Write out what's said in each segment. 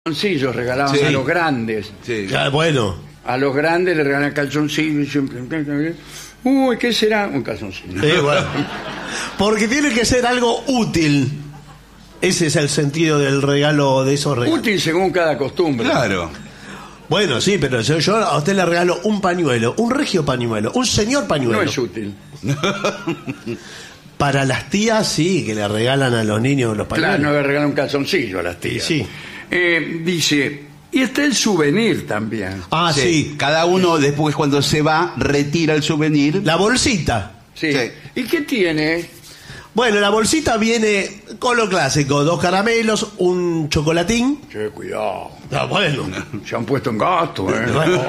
Calzoncillos regalaban Sí. a los grandes. Sí. Ya, bueno. A los grandes le regalan calzoncillos. Uy, ¿qué será? Un calzoncillo. Bueno. Porque tiene que ser algo útil. Ese es el sentido del regalo, de esos regalos. Útil según cada costumbre. Claro. Bueno, sí, pero yo a usted le regalo un pañuelo, un regio pañuelo, un señor pañuelo. No es útil. Para las tías sí, que le regalan a los niños los pañuelos. Claro, no le regalan un calzoncillo a las tías. Sí. Dice, y está el souvenir también. Ah, sí. Cada uno después cuando se va retira el souvenir. La bolsita. Sí. Sí. ¿Y qué tiene? Bueno, la bolsita viene con lo clásico, 2 caramelos, un chocolatín. Che, cuidado. Ah, bueno. Se han puesto en gasto, ¿eh?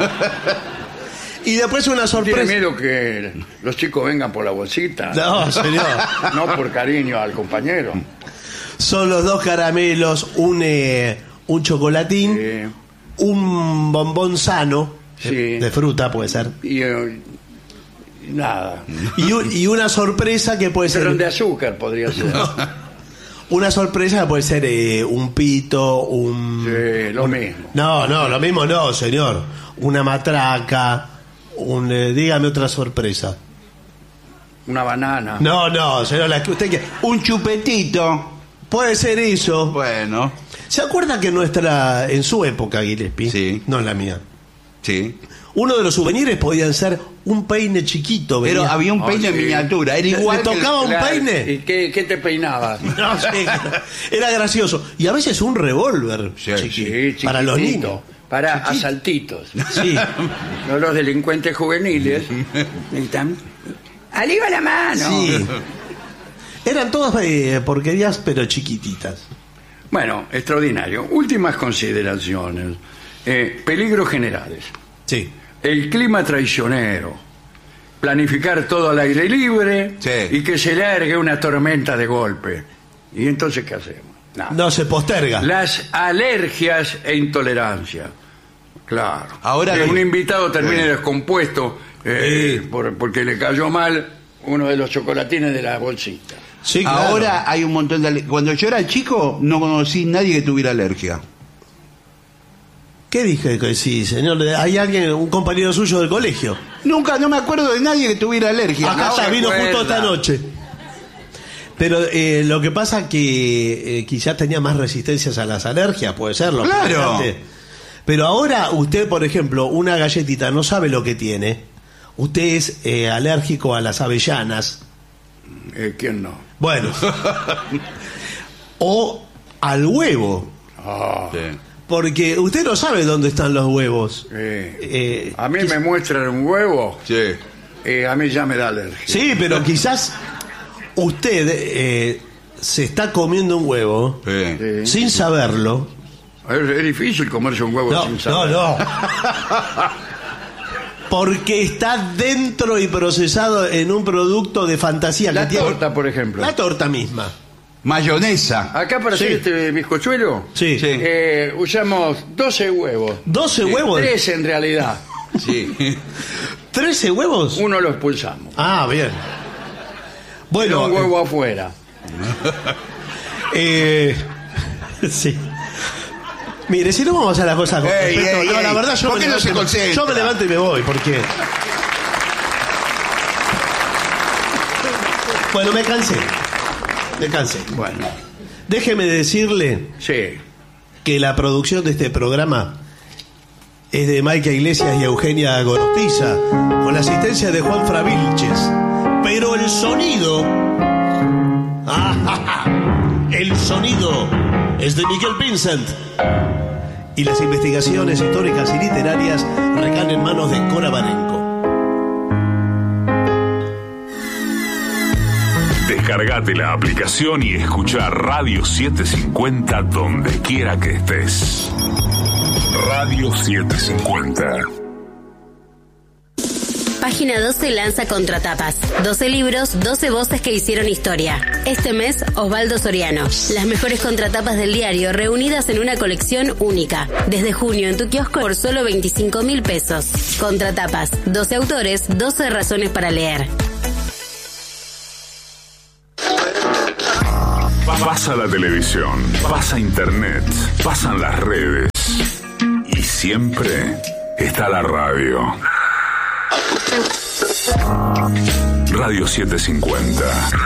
Y después una ¿Tiene sorpresa. miedo que los chicos vengan por la bolsita? No, señor. No por cariño al compañero. Son los 2 caramelos, un chocolatín, un bombón sano, Sí. de fruta puede ser, Y nada. y una sorpresa que puede Cerrón de ser... azúcar podría ser. Una sorpresa puede ser un pito, Sí, lo mismo. No, lo mismo no, señor. Una matraca, dígame otra sorpresa. Una banana. No, señor, la que usted quiere. Un chupetito. Puede ser eso. Bueno. ¿Se acuerda que en su época, Gillespie? Sí. No en la mía. Sí. Uno de los souvenirs podían ser un peine chiquito. Pero venía. había un peine en sí. miniatura. Era ¿Le igual que tocaba un Claro. peine? ¿Y qué te peinabas? No, sí, era gracioso. Y a veces un revólver Sí, chiqui, para los chiquitito, niños. Para asaltitos. Sí. No los delincuentes juveniles. Necesitan... ¡Arriba la mano! Sí. Eran todas porquerías, pero chiquititas. Bueno, extraordinario. Últimas consideraciones. Peligros generales. Sí. El clima traicionero. Planificar todo al aire libre. Sí. Y que se largue una tormenta de golpe. ¿Y entonces qué hacemos? Nada. No se posterga. Las alergias e intolerancia. Claro. Ahora que lo- un invitado termine Sí. descompuesto porque le cayó mal uno de los chocolatines de la bolsita. Sí, claro. Ahora hay un montón de... Cuando yo era chico no conocí nadie que tuviera alergia. ¿Qué dije? Que sí, señor. Hay alguien, un compañero suyo del colegio. Nunca, no me acuerdo de nadie que tuviera alergia. Acá no está, se vino acuerda. justo esta noche. Pero lo que pasa que quizás tenía más resistencias a las alergias, puede serlo. Claro. Pero ahora usted, por ejemplo, una galletita no sabe lo que tiene. Usted es alérgico a las avellanas. ¿Quién no? Bueno. O al huevo. Ah, Sí. Porque usted no sabe dónde están los huevos. a mí me muestran un huevo, Sí. a mí ya me da alergia. Sí, pero quizás usted se está comiendo un huevo Sí. Sí. sin saberlo. Es difícil comerse un huevo No, sin saber. no. Porque está dentro y procesado en un producto de fantasía. La que tiene- torta, por ejemplo. La torta misma. Mayonesa. Acá para Sí. hacer este bizcochuelo Sí. Sí. usamos 12 huevos. 12 huevos. 3 en realidad. Sí. 13 huevos. Uno lo expulsamos. Ah, bien. Bueno, Un huevo afuera. sí. Mire, si no vamos a hacer las cosas con Ey, respeto. ey, No, la ey. verdad yo ¿Por me qué no se levanto- concentra? yo me levanto y me voy, porque... Bueno, me cansé. Bueno, Déjeme decirle sí. que la producción de este programa es de Maica Iglesias y Eugenia Gorostiza, con la asistencia de Juan Fravilches. Pero el sonido... El sonido es de Miguel Vincent. Y las investigaciones históricas y literarias recaen en manos de Cora Barenco. Descargate la aplicación y escucha Radio 750 donde quiera que estés. Radio 750. Página 12 lanza Contratapas. 12 libros, 12 voces que hicieron historia. Este mes, Osvaldo Soriano. Las mejores contratapas del diario reunidas en una colección única. Desde junio en tu kiosco por solo 25.000 pesos. Contratapas. 12 autores, 12 razones para leer. Pasa la televisión, pasa internet, pasan las redes. Y siempre está la radio. Radio 750.